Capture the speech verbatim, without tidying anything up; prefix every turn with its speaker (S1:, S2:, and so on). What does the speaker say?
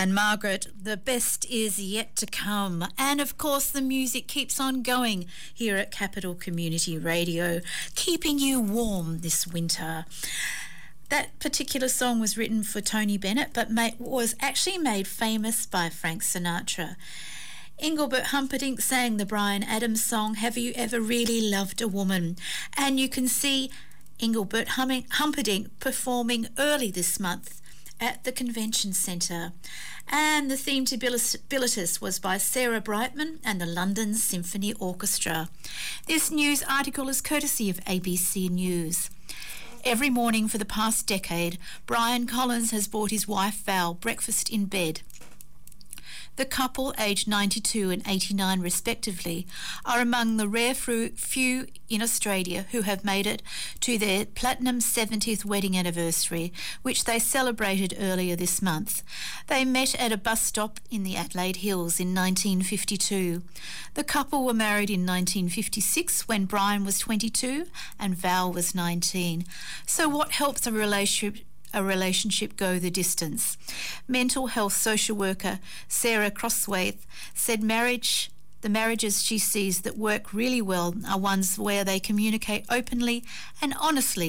S1: And Margaret, the best is yet to come. And of course, the music keeps on going here at Capital Community Radio, keeping you warm this winter. That particular song was written for Tony Bennett, but made, was actually made famous by Frank Sinatra. Engelbert Humperdinck sang the Bryan Adams song, Have You Ever Really Loved a Woman? And you can see Engelbert Humperdinck performing early this month at the Convention Centre. And the theme to Bilitis was by Sarah Brightman and the London Symphony Orchestra. This news article is courtesy of A B C News. Every morning for the past decade, Brian Collins has bought his wife Val breakfast in bed. The couple, aged ninety-two and eighty-nine respectively, are among the rare few in Australia who have made it to their platinum seventieth wedding anniversary, which they celebrated earlier this month. They met at a bus stop in the Adelaide Hills in nineteen fifty-two. The couple were married in nineteen fifty-six when Brian was twenty-two and Val was nineteen. So what helps a relationship a relationship go the distance? Mental health social worker Sarah Crosswaith said marriage, the marriages she sees that work really well are ones where they communicate openly and honestly